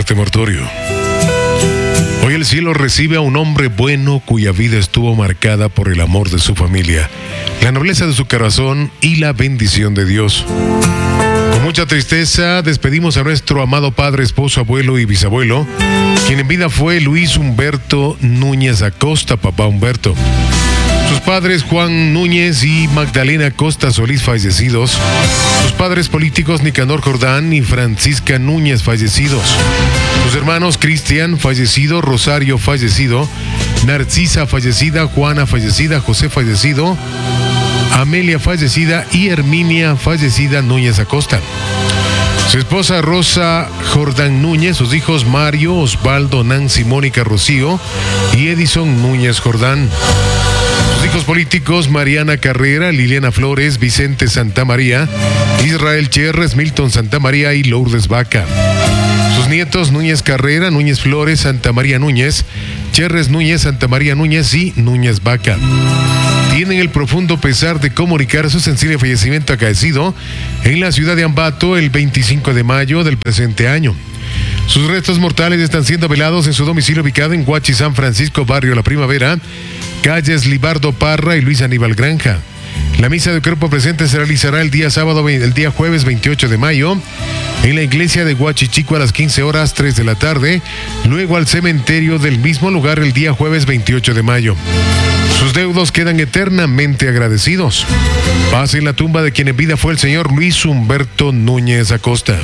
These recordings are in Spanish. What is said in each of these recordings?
parte mortorio. Hoy el cielo recibe a un hombre bueno cuya vida estuvo marcada por el amor de su familia, la nobleza de su corazón y la bendición de Dios. Con mucha tristeza despedimos a nuestro amado padre, esposo, abuelo y bisabuelo, quien en vida fue Luis Humberto Núñez Acosta, papá Humberto. Sus padres Juan Núñez y Magdalena Costa Solís fallecidos. Sus padres políticos Nicanor Jordán y Francisca Núñez fallecidos. Sus hermanos Cristian fallecido, Rosario fallecido, Narcisa fallecida, Juana fallecida, José fallecido, Amelia fallecida y Herminia fallecida Núñez Acosta. Su esposa Rosa Jordán Núñez, sus hijos Mario, Osvaldo, Nancy, Mónica, Rocío y Edison Núñez Jordán. Sus hijos políticos Mariana Carrera, Liliana Flores, Vicente Santamaría, Israel Cherres, Milton Santamaría y Lourdes Vaca. Sus nietos Núñez Carrera, Núñez Flores, Santamaría Núñez, Cherres Núñez, Santamaría Núñez y Núñez Vaca. Tienen el profundo pesar de comunicar su sensible fallecimiento acaecido en la ciudad de Ambato el 25 de mayo del presente año. Sus restos mortales están siendo velados en su domicilio ubicado en Huachi, San Francisco, barrio La Primavera, calles Libardo Parra y Luis Aníbal Granja. La misa de cuerpo presente se realizará el día jueves 28 de mayo, en la iglesia de Huachichico a las 15 horas 3 de la tarde, luego al cementerio del mismo lugar el día jueves 28 de mayo. Sus deudos quedan eternamente agradecidos. Paz en la tumba de quien en vida fue el señor Luis Humberto Núñez Acosta.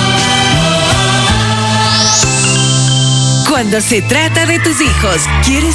Cuando se trata de tus hijos, ¿quieres